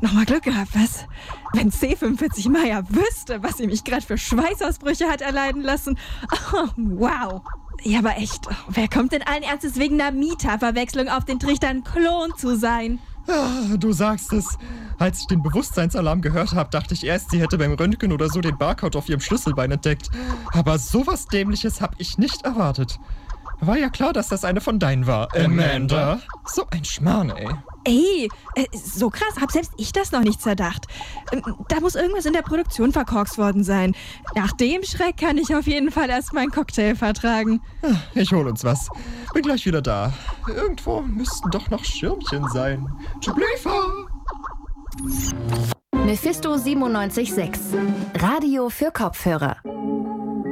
Nochmal Glück gehabt, was? Wenn C45 Meier wüsste, was sie mich gerade für Schweißausbrüche hat erleiden lassen. Oh, wow. Ja, aber echt, wer kommt denn allen Ernstes wegen einer Mieterverwechslung auf den Trichter, ein Klon zu sein? Du sagst es. Als ich den Bewusstseinsalarm gehört habe, dachte ich erst, sie hätte beim Röntgen oder so den Barcode auf ihrem Schlüsselbein entdeckt. Aber sowas Dämliches habe ich nicht erwartet. War ja klar, dass das eine von deinen war, Amanda. So ein Schmarrn, ey. Ey, so krass, hab selbst ich das noch nicht zerdacht. Da muss irgendwas in der Produktion verkorkst worden sein. Nach dem Schreck kann ich auf jeden Fall erst meinen Cocktail vertragen. Ich hol uns was. Bin gleich wieder da. Irgendwo müssten doch noch Schirmchen sein. Tschüblefa! Mephisto 97.6. Radio für Kopfhörer.